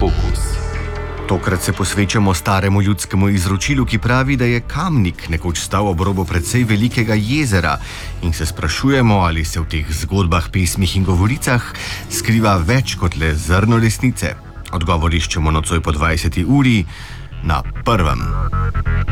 Fokus. Tokrat se posvečamo staremu ljudskemu izročilu, ki pravi, da je Kamnik nekoč stal ob robu precej velikega jezera in se sprašujemo, ali se v teh zgodbah, pesmih in govoricah skriva več kot le zrno resnice. Odgovor iščemo nocoj po 20. uri na Prvem.